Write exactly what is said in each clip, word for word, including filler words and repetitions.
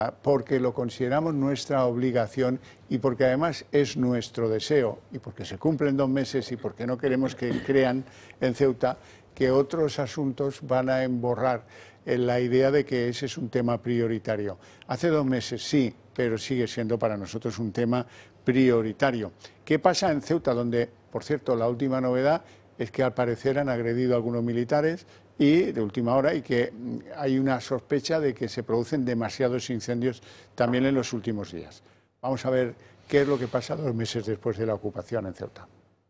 porque lo consideramos nuestra obligación y porque además es nuestro deseo y porque se cumplen dos meses y porque no queremos que crean en Ceuta que otros asuntos van a emborrar en la idea de que ese es un tema prioritario. Hace dos meses sí, pero sigue siendo para nosotros un tema prioritario. ¿Qué pasa en Ceuta? Donde, por cierto, la última novedad es que al parecer han agredido a algunos militares y de última hora y que hay una sospecha de que se producen demasiados incendios también en los últimos días. Vamos a ver qué es lo que pasa dos meses después de la ocupación en Ceuta.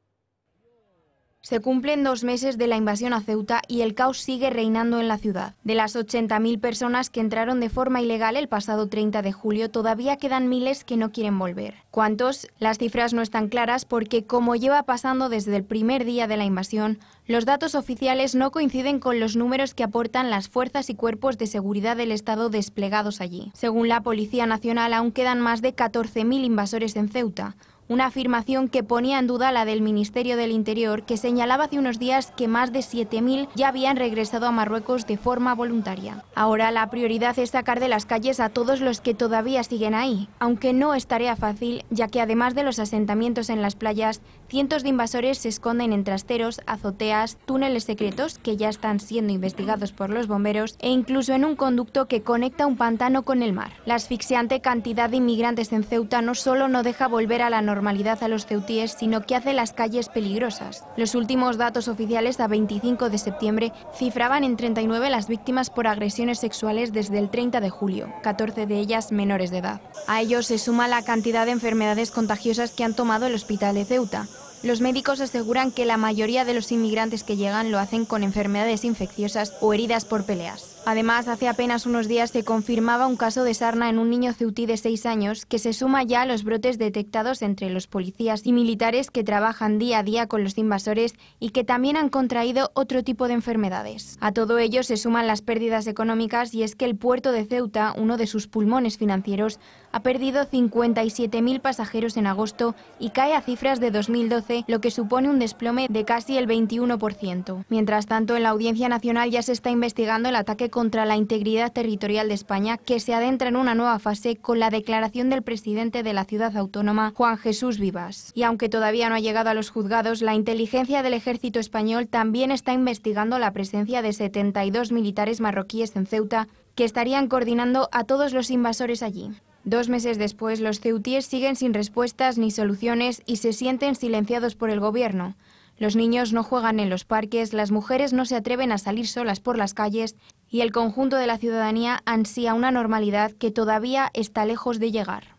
Se cumplen dos meses de la invasión a Ceuta y el caos sigue reinando en la ciudad. De las ochenta mil personas que entraron de forma ilegal el pasado treinta de julio, todavía quedan miles que no quieren volver. ¿Cuántos? Las cifras no están claras porque, como lleva pasando desde el primer día de la invasión, los datos oficiales no coinciden con los números que aportan las fuerzas y cuerpos de seguridad del Estado desplegados allí. Según la Policía Nacional, aún quedan más de catorce mil invasores en Ceuta. Una afirmación que ponía en duda la del Ministerio del Interior, que señalaba hace unos días que más de siete mil ya habían regresado a Marruecos de forma voluntaria. Ahora la prioridad es sacar de las calles a todos los que todavía siguen ahí, aunque no es tarea fácil, ya que además de los asentamientos en las playas, cientos de invasores se esconden en trasteros, azoteas, túneles secretos que ya están siendo investigados por los bomberos e incluso en un conducto que conecta un pantano con el mar. La asfixiante cantidad de inmigrantes en Ceuta no solo no deja volver a la normalidad normalidad a los ceutíes, sino que hace las calles peligrosas. Los últimos datos oficiales a veinticinco de septiembre cifraban en treinta y nueve las víctimas por agresiones sexuales desde el treinta de julio, catorce de ellas menores de edad. A ello se suma la cantidad de enfermedades contagiosas que han tomado el hospital de Ceuta. Los médicos aseguran que la mayoría de los inmigrantes que llegan lo hacen con enfermedades infecciosas o heridas por peleas. Además, hace apenas unos días se confirmaba un caso de sarna en un niño ceutí de seis años que se suma ya a los brotes detectados entre los policías y militares que trabajan día a día con los invasores y que también han contraído otro tipo de enfermedades. A todo ello se suman las pérdidas económicas y es que el puerto de Ceuta, uno de sus pulmones financieros, ha perdido cincuenta y siete mil pasajeros en agosto y cae a cifras de dos mil doce, lo que supone un desplome de casi el veintiuno por ciento. Mientras tanto, en la Audiencia Nacional ya se está investigando el ataque contra la integridad territorial de España, que se adentra en una nueva fase con la declaración del presidente de la ciudad autónoma, Juan Jesús Vivas. Y aunque todavía no ha llegado a los juzgados, la inteligencia del ejército español también está investigando la presencia de setenta y dos militares marroquíes en Ceuta, que estarían coordinando a todos los invasores allí. Dos meses después, los ceutíes siguen sin respuestas ni soluciones y se sienten silenciados por el gobierno. Los niños no juegan en los parques, las mujeres no se atreven a salir solas por las calles y el conjunto de la ciudadanía ansía una normalidad que todavía está lejos de llegar.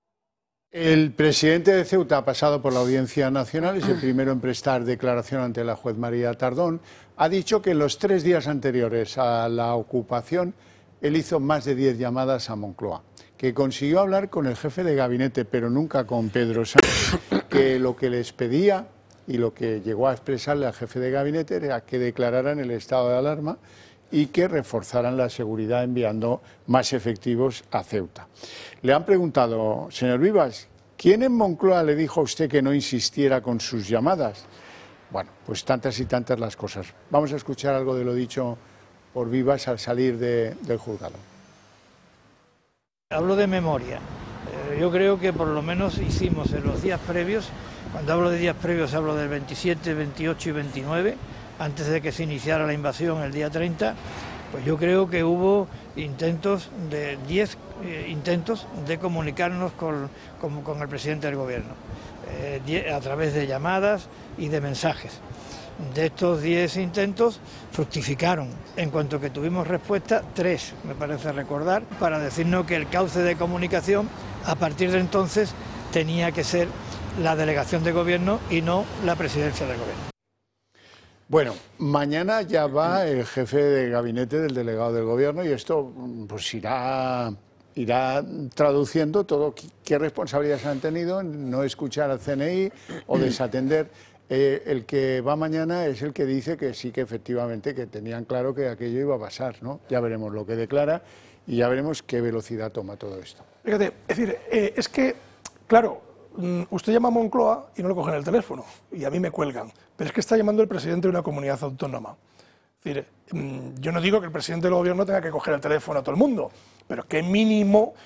El presidente de Ceuta ha pasado por la Audiencia Nacional, es el primero en prestar declaración ante la juez María Tardón. Ha dicho que en los tres días anteriores a la ocupación él hizo más de diez llamadas a Moncloa, que consiguió hablar con el jefe de gabinete, pero nunca con Pedro Sánchez, que lo que les pedía y lo que llegó a expresarle al jefe de gabinete era que declararan el estado de alarma y que reforzaran la seguridad enviando más efectivos a Ceuta. Le han preguntado, señor Vivas, ¿quién en Moncloa le dijo a usted que no insistiera con sus llamadas? Bueno, pues tantas y tantas las cosas. Vamos a escuchar algo de lo dicho por Vivas al salir de, del juzgado. Hablo de memoria. Eh, yo creo que por lo menos hicimos en los días previos, cuando hablo de días previos hablo del veintisiete, veintiocho y veintinueve, antes de que se iniciara la invasión el día treinta, pues yo creo que hubo intentos de diez eh, intentos de comunicarnos con, con, con el presidente del gobierno, eh, a través de llamadas y de mensajes. De estos diez intentos fructificaron, en cuanto que tuvimos respuesta, tres, me parece recordar, para decirnos que el cauce de comunicación a partir de entonces tenía que ser la delegación de gobierno y no la presidencia del gobierno. Bueno, mañana ya va el jefe de gabinete del delegado del gobierno y esto pues irá, irá traduciendo todo qué responsabilidades han tenido en no escuchar al C N I o desatender. Eh, el que va mañana es el que dice que sí, que efectivamente que tenían claro que aquello iba a pasar, ¿no? Ya veremos lo que declara y ya veremos qué velocidad toma todo esto. Fíjate, es decir, eh, es que, claro, usted llama a Moncloa y no le cogen el teléfono, y a mí me cuelgan, pero es que está llamando el presidente de una comunidad autónoma. Es decir, yo no digo que el presidente del gobierno tenga que coger el teléfono a todo el mundo, pero qué mínimo